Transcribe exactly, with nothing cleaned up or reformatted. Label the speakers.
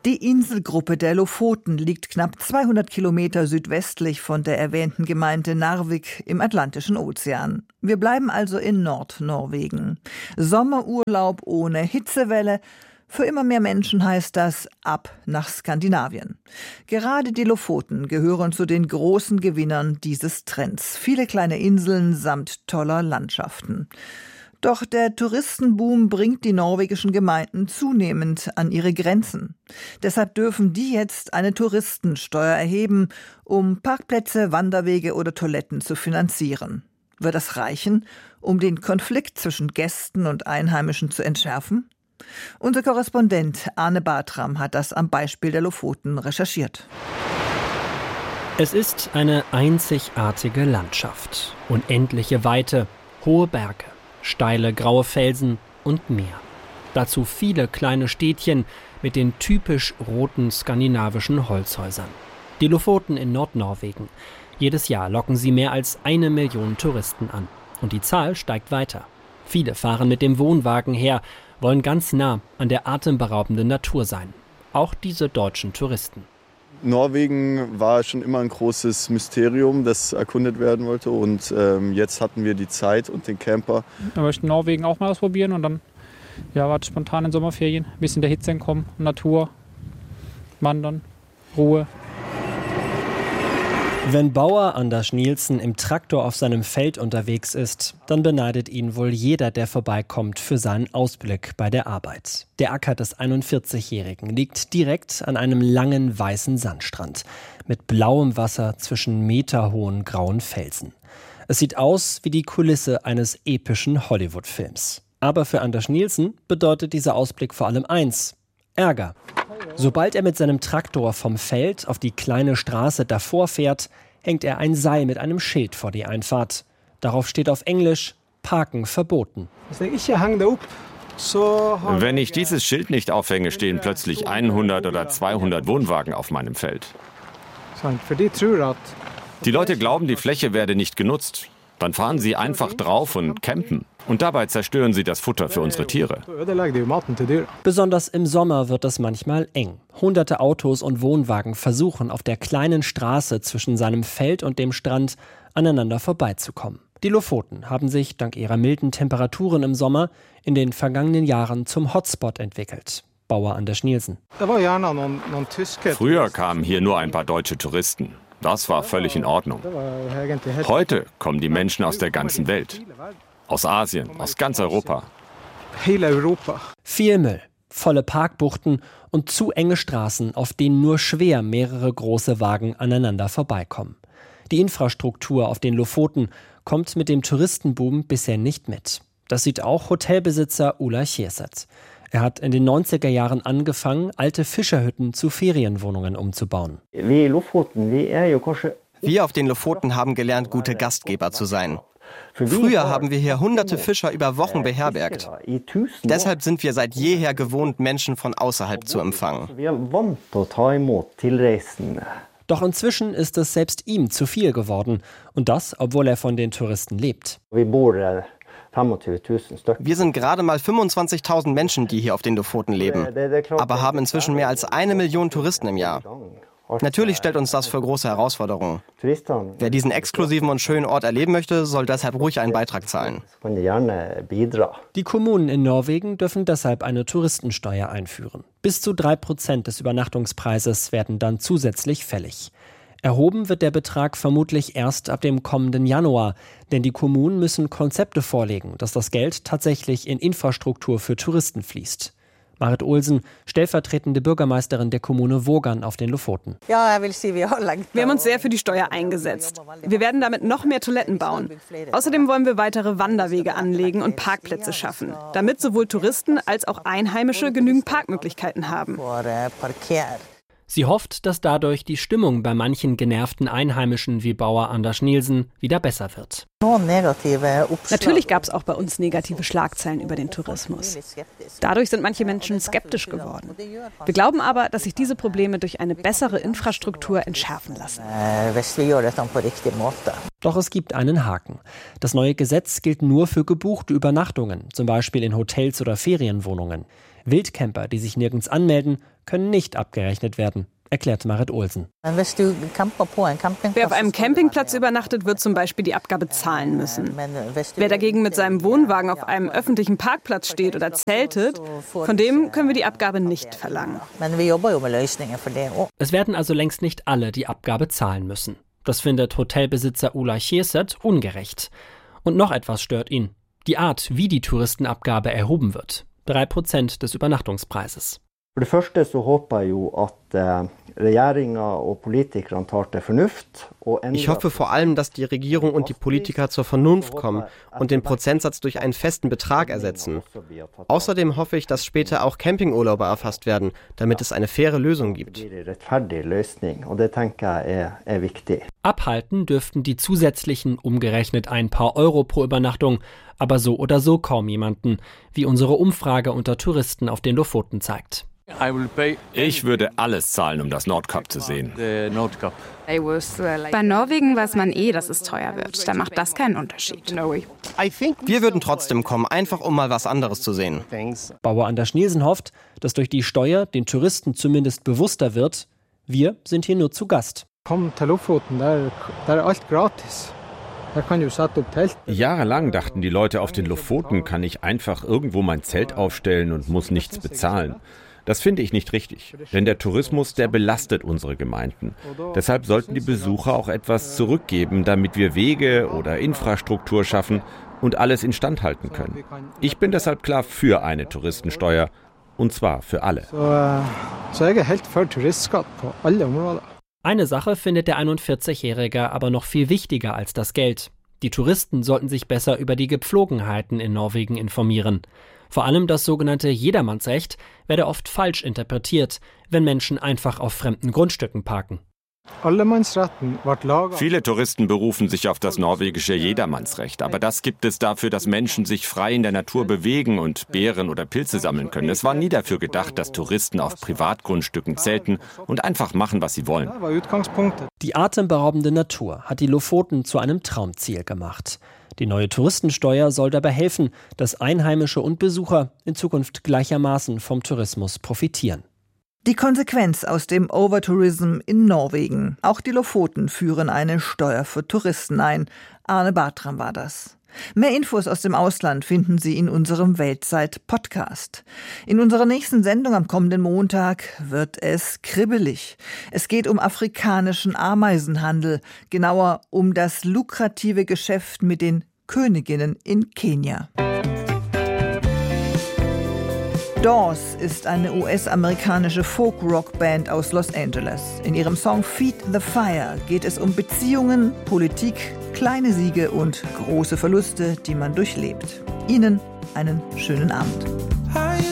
Speaker 1: Die Inselgruppe der Lofoten liegt knapp zweihundert Kilometer südwestlich von der erwähnten Gemeinde Narvik im Atlantischen Ozean. Wir bleiben also in Nordnorwegen. Sommerurlaub ohne Hitzewelle. Für immer mehr Menschen heißt das ab nach Skandinavien. Gerade die Lofoten gehören zu den großen Gewinnern dieses Trends. Viele kleine Inseln samt toller Landschaften. Doch der Touristenboom bringt die norwegischen Gemeinden zunehmend an ihre Grenzen. Deshalb dürfen die jetzt eine Touristensteuer erheben, um Parkplätze, Wanderwege oder Toiletten zu finanzieren. Wird das reichen, um den Konflikt zwischen Gästen und Einheimischen zu entschärfen? Unser Korrespondent Arne Bartram hat das am Beispiel der Lofoten recherchiert.
Speaker 2: Es ist eine einzigartige Landschaft, unendliche Weite, hohe Berge, steile graue Felsen und Meer. Dazu viele kleine Städtchen mit den typisch roten skandinavischen Holzhäusern. Die Lofoten in Nordnorwegen. Jedes Jahr locken sie mehr als eine Million Touristen an. Und die Zahl steigt weiter. Viele fahren mit dem Wohnwagen her, wollen ganz nah an der atemberaubenden Natur sein. Auch diese deutschen Touristen.
Speaker 3: Norwegen war schon immer ein großes Mysterium, das erkundet werden wollte. Und ähm, jetzt hatten wir die Zeit und den Camper.
Speaker 4: Wir möchten Norwegen auch mal ausprobieren und dann ja, war spontan in Sommerferien. Ein bisschen der Hitze entkommen, Natur, Wandern, Ruhe.
Speaker 2: Wenn Bauer Anders Nielsen im Traktor auf seinem Feld unterwegs ist, dann beneidet ihn wohl jeder, der vorbeikommt, für seinen Ausblick bei der Arbeit. Der Acker des einundvierzigjährigen liegt direkt an einem langen weißen Sandstrand mit blauem Wasser zwischen meterhohen grauen Felsen. Es sieht aus wie die Kulisse eines epischen Hollywood-Films. Aber für Anders Nielsen bedeutet dieser Ausblick vor allem eins: Ärger. Sobald er mit seinem Traktor vom Feld auf die kleine Straße davor fährt, hängt er ein Seil mit einem Schild vor die Einfahrt. Darauf steht auf Englisch: Parken verboten.
Speaker 5: Wenn ich dieses Schild nicht aufhänge, stehen plötzlich hundert oder zweihundert Wohnwagen auf meinem Feld. Die Leute glauben, die Fläche werde nicht genutzt. Dann fahren sie einfach drauf und campen. Und dabei zerstören sie das Futter für unsere Tiere.
Speaker 2: Besonders im Sommer wird es manchmal eng. Hunderte Autos und Wohnwagen versuchen, auf der kleinen Straße zwischen seinem Feld und dem Strand aneinander vorbeizukommen. Die Lofoten haben sich dank ihrer milden Temperaturen im Sommer in den vergangenen Jahren zum Hotspot entwickelt. Bauer Anders Nielsen.
Speaker 5: Früher kamen hier nur ein paar deutsche Touristen. Das war völlig in Ordnung. Heute kommen die Menschen aus der ganzen Welt. Aus Asien, aus ganz Europa.
Speaker 2: Viel Müll, volle Parkbuchten und zu enge Straßen, auf denen nur schwer mehrere große Wagen aneinander vorbeikommen. Die Infrastruktur auf den Lofoten kommt mit dem Touristenboom bisher nicht mit. Das sieht auch Hotelbesitzer Ulla Chieset. Er hat in den neunziger Jahren angefangen, alte Fischerhütten zu Ferienwohnungen umzubauen.
Speaker 6: Wir auf den Lofoten haben gelernt, gute Gastgeber zu sein. Früher haben wir hier hunderte Fischer über Wochen beherbergt. Deshalb sind wir seit jeher gewohnt, Menschen von außerhalb zu empfangen.
Speaker 2: Doch inzwischen ist es selbst ihm zu viel geworden. Und das, obwohl er von den Touristen lebt.
Speaker 6: Wir sind gerade mal fünfundzwanzigtausend Menschen, die hier auf den Lofoten leben, aber haben inzwischen mehr als eine Million Touristen im Jahr. Natürlich stellt uns das für große Herausforderungen. Wer diesen exklusiven und schönen Ort erleben möchte, soll deshalb ruhig einen Beitrag zahlen.
Speaker 2: Die Kommunen in Norwegen dürfen deshalb eine Touristensteuer einführen. Bis zu drei Prozent des Übernachtungspreises werden dann zusätzlich fällig. Erhoben wird der Betrag vermutlich erst ab dem kommenden Januar, denn die Kommunen müssen Konzepte vorlegen, dass das Geld tatsächlich in Infrastruktur für Touristen fließt. Marit Olsen, stellvertretende Bürgermeisterin der Kommune Vågan auf den Lofoten.
Speaker 7: Wir haben uns sehr für die Steuer eingesetzt. Wir werden damit noch mehr Toiletten bauen. Außerdem wollen wir weitere Wanderwege anlegen und Parkplätze schaffen, damit sowohl Touristen als auch Einheimische genügend Parkmöglichkeiten haben.
Speaker 2: Sie hofft, dass dadurch die Stimmung bei manchen genervten Einheimischen wie Bauer Anders Nielsen wieder besser wird.
Speaker 7: Natürlich gab es auch bei uns negative Schlagzeilen über den Tourismus. Dadurch sind manche Menschen skeptisch geworden. Wir glauben aber, dass sich diese Probleme durch eine bessere Infrastruktur entschärfen lassen.
Speaker 2: Doch es gibt einen Haken. Das neue Gesetz gilt nur für gebuchte Übernachtungen, zum Beispiel in Hotels oder Ferienwohnungen. Wildcamper, die sich nirgends anmelden, können nicht abgerechnet werden, erklärt Marit Olsen.
Speaker 7: Wer auf einem Campingplatz übernachtet, wird zum Beispiel die Abgabe zahlen müssen. Wer dagegen mit seinem Wohnwagen auf einem öffentlichen Parkplatz steht oder zeltet, von dem können wir die Abgabe nicht verlangen.
Speaker 2: Es werden also längst nicht alle die Abgabe zahlen müssen. Das findet Hotelbesitzer Ulla Chieset ungerecht. Und noch etwas stört ihn: die Art, wie die Touristenabgabe erhoben wird. Drei Prozent des Übernachtungspreises.
Speaker 8: For det første så håper jeg jo at regjeringa og politikerne tar til fornuft.
Speaker 6: Ich hoffe vor allem, dass die Regierung und die Politiker zur Vernunft kommen und den Prozentsatz durch einen festen Betrag ersetzen. Außerdem hoffe ich, dass später auch Campingurlauber erfasst werden, damit es eine faire Lösung gibt.
Speaker 2: Abhalten dürften die zusätzlichen umgerechnet ein paar Euro pro Übernachtung, aber so oder so kaum jemanden, wie unsere Umfrage unter Touristen auf den Lofoten zeigt.
Speaker 5: Ich würde alles zahlen, um das Nordkap zu sehen.
Speaker 9: Bei Norwegen weiß man eh, dass es teuer wird. Da macht das keinen Unterschied.
Speaker 6: Wir würden trotzdem kommen, einfach um mal was anderes zu sehen.
Speaker 2: Bauer Anders Schnielsen hofft, dass durch die Steuer den Touristen zumindest bewusster wird: wir sind hier nur zu Gast.
Speaker 4: Komm til Lofoten, da ist alles gratis.
Speaker 10: Jahrelang dachten die Leute, auf den Lofoten kann ich einfach irgendwo mein Zelt aufstellen und muss nichts bezahlen. Das finde ich nicht richtig, denn der Tourismus, der belastet unsere Gemeinden. Deshalb sollten die Besucher auch etwas zurückgeben, damit wir Wege oder Infrastruktur schaffen und alles instand halten können. Ich bin deshalb klar für eine Touristensteuer, und zwar für alle.
Speaker 2: Eine Sache findet der einundvierzigjährige aber noch viel wichtiger als das Geld. Die Touristen sollten sich besser über die Gepflogenheiten in Norwegen informieren. Vor allem das sogenannte Jedermannsrecht werde oft falsch interpretiert, wenn Menschen einfach auf fremden Grundstücken parken.
Speaker 5: Viele Touristen berufen sich auf das norwegische Jedermannsrecht, aber das gibt es dafür, dass Menschen sich frei in der Natur bewegen und Beeren oder Pilze sammeln können. Es war nie dafür gedacht, dass Touristen auf Privatgrundstücken zelten und einfach machen, was sie wollen.
Speaker 2: Die atemberaubende Natur hat die Lofoten zu einem Traumziel gemacht. Die neue Touristensteuer soll dabei helfen, dass Einheimische und Besucher in Zukunft gleichermaßen vom Tourismus profitieren.
Speaker 1: Die Konsequenz aus dem Overtourism in Norwegen. Auch die Lofoten führen eine Steuer für Touristen ein. Arne Bartram war das. Mehr Infos aus dem Ausland finden Sie in unserem Weltzeit-Podcast. In unserer nächsten Sendung am kommenden Montag wird es kribbelig. Es geht um afrikanischen Ameisenhandel, genauer um das lukrative Geschäft mit den Königinnen in Kenia. Dawes ist eine U S-amerikanische Folk-Rock-Band aus Los Angeles. In ihrem Song Feed the Fire geht es um Beziehungen, Politik, kleine Siege und große Verluste, die man durchlebt. Ihnen einen schönen Abend.